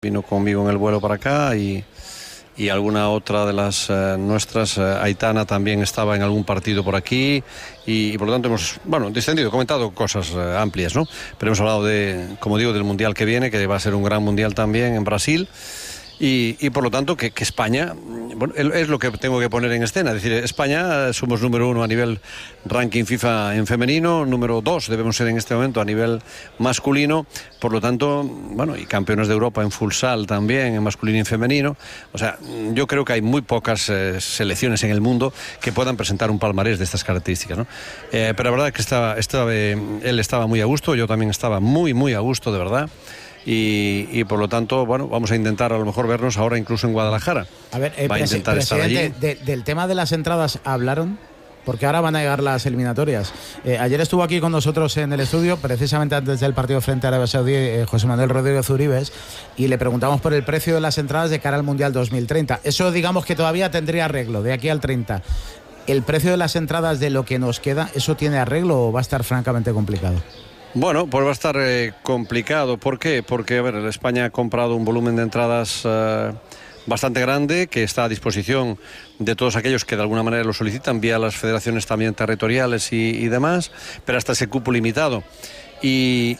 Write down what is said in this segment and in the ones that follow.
vino conmigo en el vuelo para acá y alguna otra de las nuestras, Aitana también estaba en algún partido por aquí y por lo tanto hemos, distendido, comentado cosas amplias, ¿no? Pero hemos hablado como digo, del Mundial que viene, que va a ser un gran Mundial también en Brasil. Y por lo tanto que España, es lo que tengo que poner en escena, es decir, España somos número 1 a nivel ranking FIFA en femenino, número 2 debemos ser en este momento a nivel masculino, por lo tanto, y campeones de Europa en futsal también, en masculino y en femenino. O sea, yo creo que hay muy pocas selecciones en el mundo que puedan presentar un palmarés de estas características, ¿no? Pero la verdad es que él estaba muy a gusto, yo también estaba muy, muy a gusto, de verdad. Y por lo tanto, vamos a intentar a lo mejor vernos ahora incluso en Guadalajara. A ver, va a intentar estar allí. Del tema de las entradas hablaron, porque ahora van a llegar las eliminatorias. Ayer estuvo aquí con nosotros en el estudio, precisamente antes del partido frente a Arabia Saudí, José Manuel Rodríguez Uribes, y le preguntamos por el precio de las entradas de cara al Mundial 2030. Eso digamos que todavía tendría arreglo, de aquí al 30. ¿El precio de las entradas de lo que nos queda, eso tiene arreglo o va a estar francamente complicado? Bueno, pues va a estar complicado. ¿Por qué? Porque, España ha comprado un volumen de entradas bastante grande que está a disposición de todos aquellos que de alguna manera lo solicitan vía las federaciones también territoriales y demás, pero hasta ese cupo limitado. Y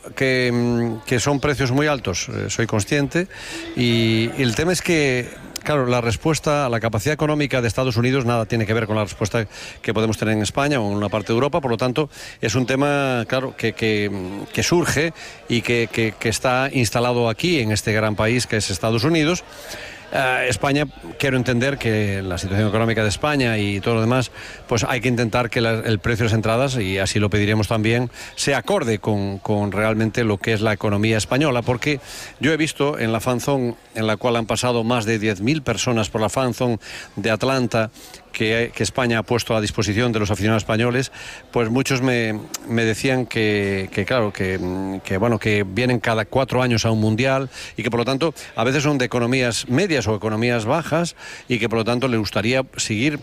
que son precios muy altos, soy consciente. Y el tema es que, claro, la respuesta a la capacidad económica de Estados Unidos nada tiene que ver con la respuesta que podemos tener en España o en una parte de Europa, por lo tanto es un tema, claro, que surge y que está instalado aquí en este gran país que es Estados Unidos. España, quiero entender que la situación económica de España y todo lo demás, pues hay que intentar que el precio de las entradas, y así lo pediremos también, sea acorde con realmente lo que es la economía española, porque yo he visto en la fanzone, en la cual han pasado más de 10.000 personas por la fanzone de Atlanta, que España ha puesto a disposición de los aficionados españoles, pues muchos me decían que vienen cada 4 años a un mundial y que por lo tanto a veces son de economías medias o economías bajas y que por lo tanto les gustaría seguir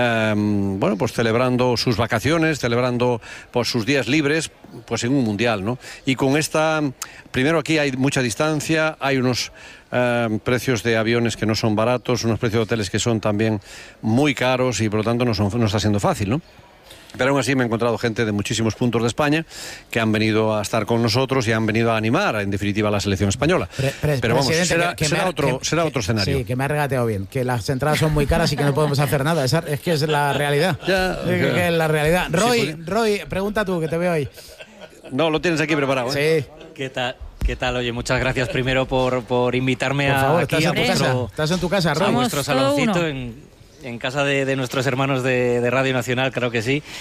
pues celebrando sus vacaciones, celebrando pues sus días libres pues en un mundial, ¿no? Y con primero aquí hay mucha distancia, hay unos precios de aviones que no son baratos, unos precios de hoteles que son también muy caros y por lo tanto no está siendo fácil, ¿no? Pero aún así me he encontrado gente de muchísimos puntos de España que han venido a estar con nosotros y han venido a animar, en definitiva, a la selección española. Pero vamos, será otro escenario. Sí, que me ha regateado bien, que las entradas son muy caras y que no podemos hacer nada. Es que es la realidad. Que es la realidad. Roy, pregunta tú, que te veo ahí. No, lo tienes aquí preparado, ¿eh? Sí. ¿Qué tal? Oye, muchas gracias primero por invitarme por favor, aquí estás en tu casa, Roy. A nuestro saloncito en casa de nuestros hermanos de Radio Nacional, claro que sí.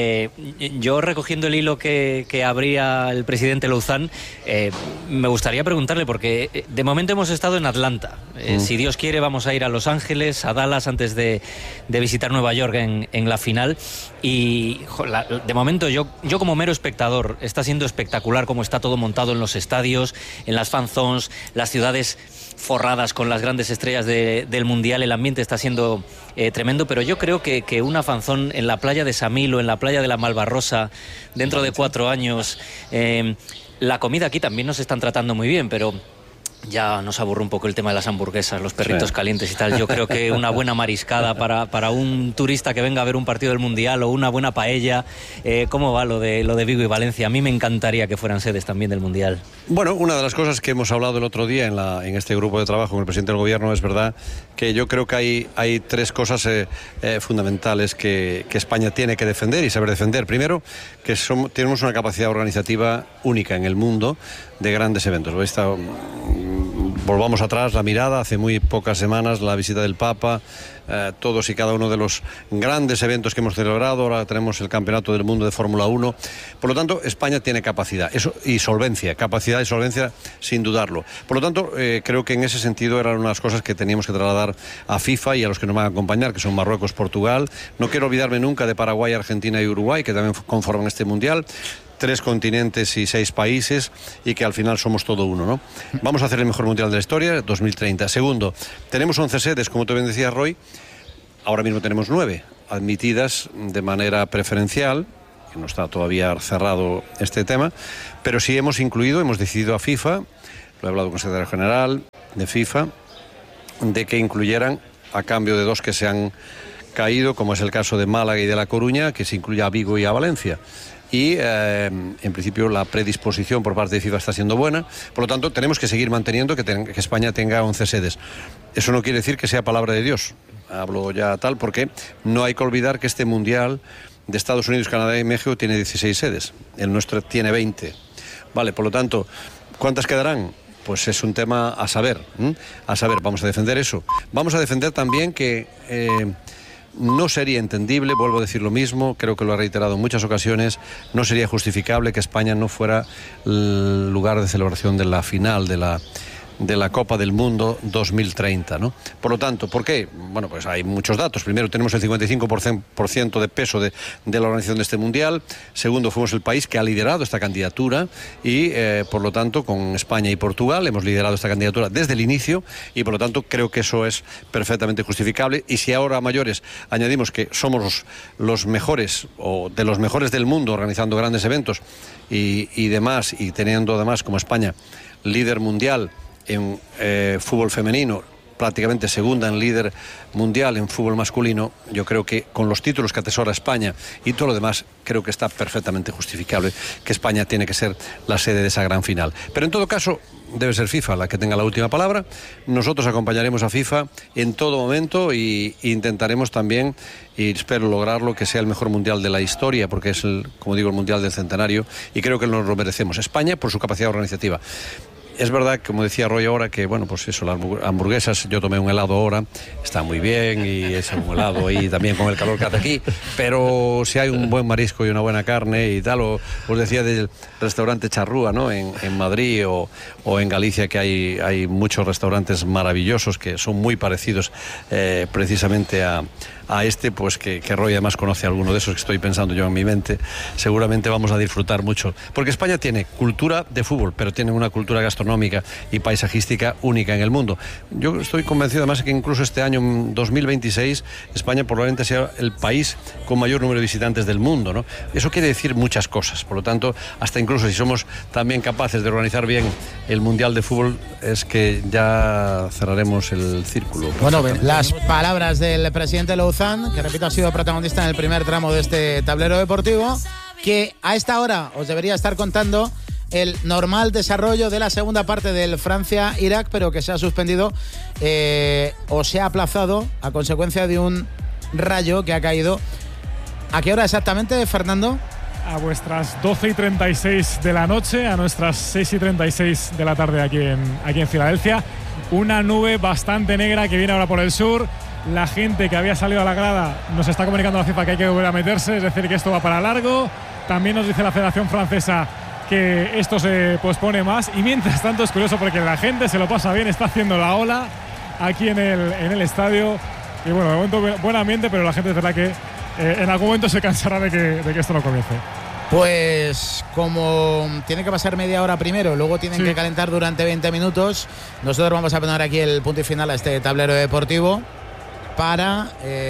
Yo, recogiendo el hilo que abría el presidente Louzán, me gustaría preguntarle, porque de momento hemos estado en Atlanta. Si Dios quiere, vamos a ir a Los Ángeles, a Dallas, antes de visitar Nueva York en la final. Y de momento yo como mero espectador, está siendo espectacular cómo está todo montado en los estadios, en las fan zones, las ciudades forradas con las grandes estrellas del Mundial. El ambiente está siendo tremendo, pero yo creo que una fanzón en la playa de Samil o en la playa de la Malvarrosa dentro de 4 años, la comida aquí también nos están tratando muy bien, pero ya nos aburre un poco el tema de las hamburguesas, los perritos calientes y tal. Yo creo que una buena mariscada para un turista que venga a ver un partido del Mundial, o una buena paella. ¿Cómo va lo de Vigo y Valencia? A mí me encantaría que fueran sedes también del Mundial. Bueno, una de las cosas que hemos hablado el otro día en este grupo de trabajo con el presidente del gobierno, es verdad que yo creo que hay 3 cosas fundamentales que España tiene que defender y saber defender. Primero, que tenemos una capacidad organizativa única en el mundo de grandes eventos. Volvamos atrás la mirada, hace muy pocas semanas la visita del Papa, todos y cada uno de los grandes eventos que hemos celebrado. Ahora tenemos el Campeonato del Mundo de Fórmula 1. Por lo tanto, España tiene capacidad y solvencia, capacidad y solvencia sin dudarlo. Por lo tanto, creo que en ese sentido eran unas cosas que teníamos que trasladar a FIFA y a los que nos van a acompañar, que son Marruecos, Portugal. No quiero olvidarme nunca de Paraguay, Argentina y Uruguay, que también conforman este Mundial. 3 continentes y 6 países, y que al final somos todo uno, ¿no? Vamos a hacer el mejor mundial de la historia, 2030. Segundo, tenemos 11 sedes, como tú bien decías, Roy. Ahora mismo tenemos 9 admitidas de manera preferencial, que no está todavía cerrado este tema, pero sí hemos decidido a FIFA, lo he hablado con el secretario general, de FIFA de que incluyeran, a cambio de 2 que se han caído, como es el caso de Málaga y de La Coruña, que se incluya a Vigo y a Valencia. Y en principio la predisposición por parte de FIFA está siendo buena, por lo tanto tenemos que seguir manteniendo que España tenga 11 sedes. Eso no quiere decir que sea palabra de Dios, hablo ya tal, porque no hay que olvidar que este Mundial de Estados Unidos, Canadá y México tiene 16 sedes, el nuestro tiene 20. Vale, por lo tanto, ¿cuántas quedarán? Pues es un tema a saber, vamos a defender eso. Vamos a defender también que no sería entendible, vuelvo a decir lo mismo, creo que lo he reiterado en muchas ocasiones, no sería justificable que España no fuera el lugar de celebración de la final de la Copa del Mundo 2030, ¿no? Por lo tanto, ¿por qué? Bueno, pues hay muchos datos. Primero, tenemos el 55% de peso de la organización de este Mundial. Segundo, fuimos el país que ha liderado esta candidatura y, por lo tanto, con España y Portugal hemos liderado esta candidatura desde el inicio y, por lo tanto, creo que eso es perfectamente justificable. Y si ahora a mayores añadimos que somos los mejores o de los mejores del mundo organizando grandes eventos y demás, y teniendo además como España líder mundial en fútbol femenino, prácticamente segunda en líder mundial en fútbol masculino, yo creo que con los títulos que atesora España y todo lo demás, creo que está perfectamente justificable que España tiene que ser la sede de esa gran final. Pero en todo caso, debe ser FIFA la que tenga la última palabra. Nosotros acompañaremos a FIFA en todo momento e intentaremos también, y espero lograrlo, que sea el mejor mundial de la historia, porque es, como digo, el mundial del centenario, y creo que nos lo merecemos. España por su capacidad organizativa. Es verdad, como decía Roy ahora, que bueno, pues eso, las hamburguesas, yo tomé un helado ahora, está muy bien, y es un helado ahí también con el calor que hace aquí, pero si hay un buen marisco y una buena carne y tal, os decía del restaurante Charrúa, ¿no? En Madrid o en Galicia, que hay muchos restaurantes maravillosos que son muy parecidos precisamente a este, pues que Roy además conoce alguno de esos que estoy pensando yo en mi mente. Seguramente vamos a disfrutar mucho, porque España tiene cultura de fútbol, pero tiene una cultura gastronómica y paisajística única en el mundo. Yo estoy convencido además de que incluso este año, 2026, España probablemente sea el país con mayor número de visitantes del mundo, ¿no? Eso quiere decir muchas cosas, por lo tanto, hasta incluso si somos también capaces de organizar bien el Mundial de Fútbol, es que ya cerraremos el círculo. Bueno, las palabras del presidente Louzán, que repito ha sido protagonista en el primer tramo de este tablero deportivo, que a esta hora os debería estar contando el normal desarrollo de la segunda parte del Francia-Irak, pero que se ha suspendido o se ha aplazado a consecuencia de un rayo que ha caído. ¿A qué hora exactamente, Fernando? A vuestras 12:36 de la noche, a nuestras 6:36 de la tarde aquí en Filadelfia. Una nube bastante negra que viene ahora por el sur. La gente que había salido a la grada nos está comunicando a la FIFA que hay que volver a meterse, es decir, que esto va para largo. También nos dice la Federación Francesa que esto se pospone más. Y mientras tanto es curioso porque la gente se lo pasa bien, está haciendo la ola aquí en el estadio. Y bueno, de momento buen ambiente, pero la gente es verdad que en algún momento se cansará de que esto no comience. Pues como tiene que pasar media hora primero, luego tienen que calentar durante 20 minutos, nosotros vamos a poner aquí el punto y final a este tablero deportivo. Para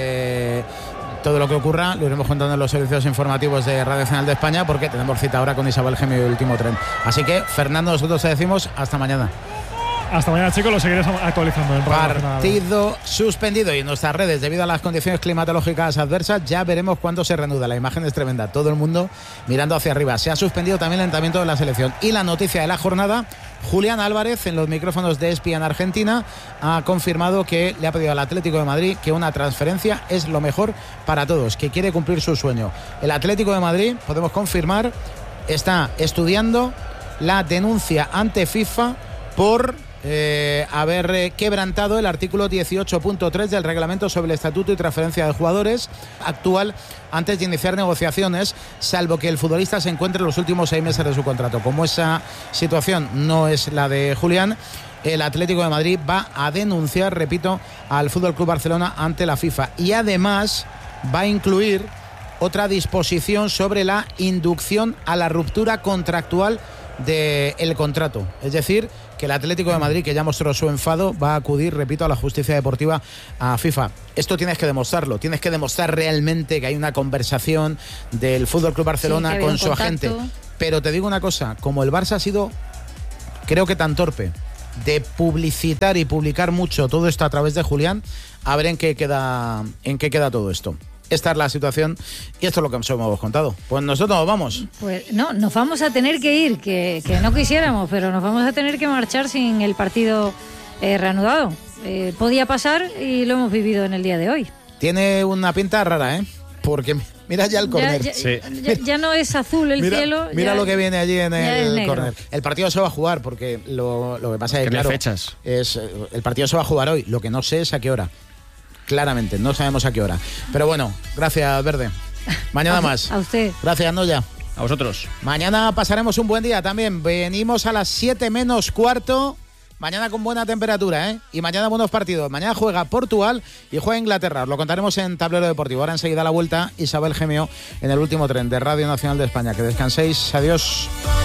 todo lo que ocurra lo iremos contando en los servicios informativos de Radio Nacional de España, porque tenemos cita ahora con Isabel Gemio y el último tren. Así que, Fernando, nosotros te decimos hasta mañana. Hasta mañana, chicos, lo seguiré actualizando. Partido suspendido, y en nuestras redes, debido a las condiciones climatológicas adversas, ya veremos cuándo se reanuda. La imagen es tremenda, todo el mundo mirando hacia arriba. Se ha suspendido también el entrenamiento de la selección. Y la noticia de la jornada: Julián Álvarez, en los micrófonos de ESPN Argentina, ha confirmado que le ha pedido al Atlético de Madrid que una transferencia es lo mejor para todos, que quiere cumplir su sueño. El Atlético de Madrid, podemos confirmar, está estudiando la denuncia ante FIFA por haber quebrantado el artículo 18.3 del reglamento sobre el estatuto y transferencia de jugadores actual antes de iniciar negociaciones, salvo que el futbolista se encuentre en los últimos 6 meses de su contrato. Como esa situación no es la de Julián, el Atlético de Madrid va a denunciar, repito, al FC Barcelona ante la FIFA, y además va a incluir otra disposición sobre la inducción a la ruptura contractual del contrato. Es decir, que el Atlético de Madrid, que ya mostró su enfado, va a acudir, repito, a la justicia deportiva, a FIFA. Esto tienes que demostrarlo, tienes que demostrar realmente que hay una conversación del FC Barcelona con su agente. Pero te digo una cosa, como el Barça ha sido, creo que tan torpe de publicitar y publicar mucho todo esto a través de Julián, a ver en qué queda todo esto. Esta es la situación y esto es lo que os hemos contado. Pues nosotros nos vamos. Pues no, nos vamos a tener que ir, que no quisiéramos, pero nos vamos a tener que marchar sin el partido reanudado. Podía pasar y lo hemos vivido en el día de hoy. Tiene una pinta rara, ¿eh? Porque mira ya el córner. Ya no es azul el cielo. Mira lo que viene allí en el córner. negro. El partido se va a jugar porque lo que pasa es que, claro, fechas. El partido se va a jugar hoy. Lo que no sé es a qué hora. Claramente, no sabemos a qué hora. Pero bueno, gracias, Verde. Mañana más. A usted. Gracias, Noya. A vosotros. Mañana pasaremos un buen día también. Venimos a las 7 menos cuarto. Mañana con buena temperatura, ¿eh? Y mañana buenos partidos. Mañana juega Portugal y juega Inglaterra. Os lo contaremos en Tablero Deportivo. Ahora enseguida la vuelta, Isabel Gemio en el último tren de Radio Nacional de España. Que descanséis. Adiós.